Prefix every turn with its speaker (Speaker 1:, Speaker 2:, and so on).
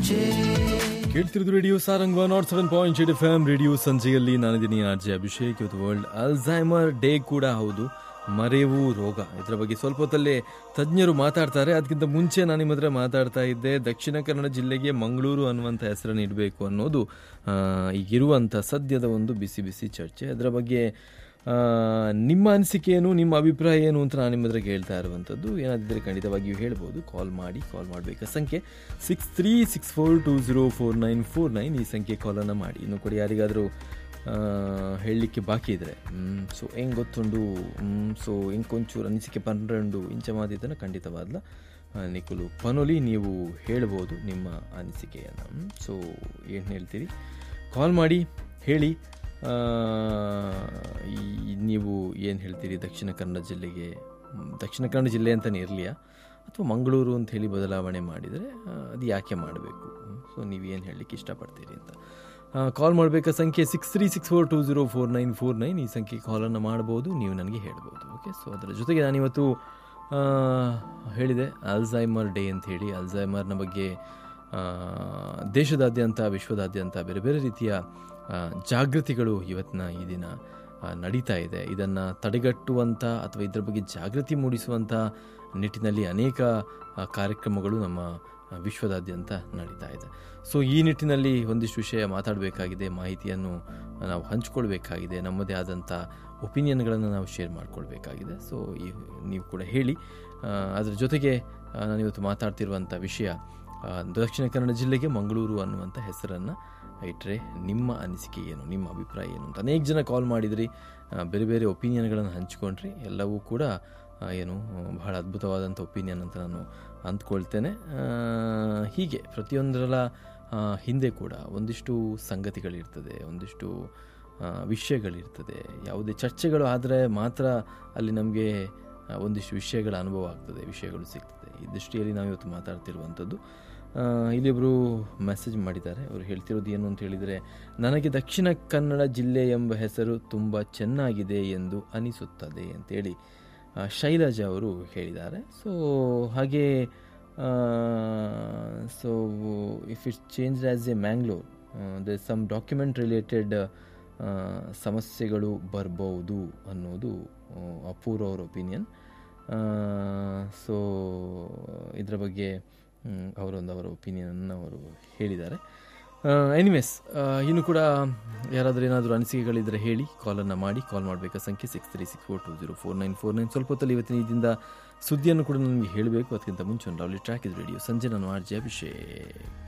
Speaker 1: ಕೇಳ್ತಿರೋದು radio Sarang 107.8 FM radio ಸಂಜೆಯಲ್ಲಿ ನಾನಿದ್ದೀನಿ R J Abhishek. ಇವತ್ತು ವರ್ಲ್ಡ್ ಅಲ್ಝೈಮರ್ ಡೇ ಕೂಡ ಹೌದು, ಮರೆವು ರೋಗ. ಇದರ ಬಗ್ಗೆ ಸ್ವಲ್ಪ ಹೊತ್ತಲ್ಲೇ ತಜ್ಞರು ಮಾತಾಡ್ತಾರೆ. ಅದಕ್ಕಿಂತ ಮುಂಚೆ ನಾನು ನಿಮ್ಮ ಹತ್ರ ಮಾತಾಡ್ತಾ ಇದ್ದೆ, ದಕ್ಷಿಣ ಕನ್ನಡ ಜಿಲ್ಲೆಗೆ ಮಂಗಳೂರು ಅನ್ನುವಂಥ ಹೆಸರನ್ನು ಇಡಬೇಕು ಅನ್ನೋದು ಈಗಿರುವಂಥ ಸದ್ಯದ ಒಂದು ಬಿಸಿ ಬಿಸಿ ಚರ್ಚೆ. ಅದರ ಬಗ್ಗೆ ನಿಮ್ಮ ಅನಿಸಿಕೆ ಏನು, ನಿಮ್ಮ ಅಭಿಪ್ರಾಯ ಏನು ಅಂತ ನಾನು ನಿಮ್ಮ ಹತ್ರ ಹೇಳ್ತಾ ಇರುವಂಥದ್ದು. ಏನಾದಿದ್ದರೆ ಖಂಡಿತವಾಗಿಯೂ ಹೇಳ್ಬೋದು. ಕಾಲ್ ಮಾಡಬೇಕಾದ ಸಂಖ್ಯೆ 6364204949. ಈ ಸಂಖ್ಯೆ ಕಾಲನ್ನು ಮಾಡಿ. ಇನ್ನು ಕೂಡ ಯಾರಿಗಾದರೂ ಹೇಳಲಿಕ್ಕೆ ಬಾಕಿ ಇದ್ದರೆ ಸೊ ಹೆಂಗೆ ಗೊತ್ತುಂಡು ಹೆಂಗೆ ಕೊಂಚೂರು ಅನಿಸಿಕೆ 12 ಇಂಚ ಮಾತಿದ್ದನ್ನು ಖಂಡಿತವಾದ್ಲ ನಿಖುಲು ಪನೋಲಿ ನೀವು ಹೇಳ್ಬೋದು ನಿಮ್ಮ ಅನಿಸಿಕೆಯನ್ನು. ಸೊ ಏನು ಹೇಳ್ತೀರಿ, ಕಾಲ್ ಮಾಡಿ ಹೇಳಿ. ನೀವು ಏನು ಹೇಳ್ತೀರಿ, ದಕ್ಷಿಣ ಕನ್ನಡ ಜಿಲ್ಲೆ ಅಂತಲೇ ಇರಲಿಯಾ ಅಥವಾ ಮಂಗಳೂರು ಅಂತ ಹೇಳಿ ಬದಲಾವಣೆ ಮಾಡಿದರೆ ಅದು ಯಾಕೆ ಮಾಡಬೇಕು? ಸೊ ನೀವೇನು ಹೇಳಲಿಕ್ಕೆ ಇಷ್ಟಪಡ್ತೀರಿ ಅಂತ ಕಾಲ್ ಮಾಡಬೇಕಾದ ಸಂಖ್ಯೆ 6364204949. ಈ ಸಂಖ್ಯೆ ಕಾಲನ್ನು ಮಾಡ್ಬೋದು, ನೀವು ನನಗೆ ಹೇಳ್ಬೋದು. ಓಕೆ, ಸೊ ಅದರ ಜೊತೆಗೆ ನಾನಿವತ್ತು ಹೇಳಿದೆ ಅಲ್ಝೈಮರ್ ಡೇ ಅಂತ ಹೇಳಿ. ಅಲ್ಝೈಮರ್ನ ಬಗ್ಗೆ ದೇಶದಾದ್ಯಂತ ವಿಶ್ವದಾದ್ಯಂತ ಬೇರೆ ಬೇರೆ ರೀತಿಯ ಜಾಗೃತಿಗಳು ಇವತ್ತಿನ ಈ ದಿನ ನಡೀತಾ ಇದೆ. ಇದನ್ನು ತಡೆಗಟ್ಟುವಂಥ ಅಥವಾ ಇದರ ಬಗ್ಗೆ ಜಾಗೃತಿ ಮೂಡಿಸುವಂಥ ನಿಟ್ಟಿನಲ್ಲಿ ಅನೇಕ ಕಾರ್ಯಕ್ರಮಗಳು ನಮ್ಮ ವಿಶ್ವದಾದ್ಯಂತ ನಡೀತಾ ಇದೆ. ಸೊ ಈ ನಿಟ್ಟಿನಲ್ಲಿ ಒಂದಿಷ್ಟು ವಿಷಯ ಮಾತಾಡಬೇಕಾಗಿದೆ, ಮಾಹಿತಿಯನ್ನು ನಾವು ಹಂಚ್ಕೊಳ್ಬೇಕಾಗಿದೆ, ನಮ್ಮದೇ ಆದಂಥ ಒಪಿನಿಯನ್ಗಳನ್ನು ನಾವು ಶೇರ್ ಮಾಡ್ಕೊಳ್ಬೇಕಾಗಿದೆ. ಸೊ ನೀವು ಕೂಡ ಹೇಳಿ. ಅದರ ಜೊತೆಗೆ ನಾನಿವತ್ತು ಮಾತಾಡ್ತಿರುವಂಥ ವಿಷಯ ದಕ್ಷಿಣ ಕನ್ನಡ ಜಿಲ್ಲೆಗೆ ಮಂಗಳೂರು ಅನ್ನುವಂಥ ಹೆಸರನ್ನು ಇಟ್ಟರೆ ನಿಮ್ಮ ಅನಿಸಿಕೆ ಏನು, ನಿಮ್ಮ ಅಭಿಪ್ರಾಯ ಏನು ಅಂತ ಅನೇಕ ಜನ ಕಾಲ್ ಮಾಡಿದ್ರಿ, ಬೇರೆ ಬೇರೆ ಒಪಿನಿಯನ್ಗಳನ್ನು ಹಂಚ್ಕೊಂಡ್ರಿ. ಎಲ್ಲವೂ ಕೂಡ ಏನು ಬಹಳ ಅದ್ಭುತವಾದಂಥ ಒಪಿನಿಯನ್ ಅಂತ ನಾನು ಅಂದ್ಕೊಳ್ತೇನೆ. ಹೀಗೆ ಪ್ರತಿಯೊಂದರ ಹಿಂದೆ ಕೂಡ ಒಂದಿಷ್ಟು ಸಂಗತಿಗಳಿರ್ತದೆ, ಒಂದಿಷ್ಟು ವಿಷಯಗಳಿರ್ತದೆ. ಯಾವುದೇ ಚರ್ಚೆಗಳು ಆದರೆ ಮಾತ್ರ ಅಲ್ಲಿ ನಮಗೆ ಒಂದಿಷ್ಟು ವಿಷಯಗಳ ಅನುಭವ ಆಗ್ತದೆ, ವಿಷಯಗಳು ಸಿಗ್ತದೆ. ಈ ದೃಷ್ಟಿಯಲ್ಲಿ ನಾವಿವತ್ತು ಮಾತಾಡ್ತಿರುವಂಥದ್ದು. ಇಲ್ಲಿಬ್ಬರು ಮೆಸೇಜ್ ಮಾಡಿದ್ದಾರೆ. ಅವರು ಹೇಳ್ತಿರೋದು ಏನು ಅಂತ ಹೇಳಿದರೆ, ನನಗೆ ದಕ್ಷಿಣ ಕನ್ನಡ ಜಿಲ್ಲೆ ಎಂಬ ಹೆಸರು ತುಂಬ ಚೆನ್ನಾಗಿದೆ ಎಂದು ಅನಿಸುತ್ತದೆ ಅಂತೇಳಿ ಶೈಲಜಾ ಅವರು ಹೇಳಿದ್ದಾರೆ. ಸೊ ಹಾಗೆ so if it's change as A Mangalore they some document related ಸಮಸ್ಯೆಗಳು ಬರ್ಬೋದು ಅನ್ನೋದು ಅಪೂರ್ವ ಅವರ ಒಪಿನಿಯನ್. ಸೊ ಇದರ ಬಗ್ಗೆ ಅವರ ಒಪಿನಿಯನನ್ನು ಅವರು ಹೇಳಿದ್ದಾರೆ. ಎನಿವೇಸ್, ಇನ್ನು ಕೂಡ ಯಾರಾದರೂ ಏನಾದರೂ ಅನಿಸಿಕೆಗಳಿದ್ದರೆ ಹೇಳಿ, ಕಾಲನ್ನು ಮಾಡಿ. ಕಾಲ್ ಮಾಡಬೇಕಾದ ಸಂಖ್ಯೆ 6364204949. ಸ್ವಲ್ಪ ಹೊತ್ತಲ್ಲಿ ಇವತ್ತಿನ ಇದರಿಂದ ಸುದ್ದಿಯನ್ನು ಕೂಡ ನನಗೆ ಹೇಳಬೇಕು. ಅದಕ್ಕಿಂತ ಮುಂಚೆ ಒಂದು ಲವ್ಲಿ ಟ್ರ್ಯಾಕ್ ಇದು ರೇಡಿಯೋ ಸಂಜೆ. ನಾನು ಆರ್ ಜೆ ಅಭಿಷೇಕ್.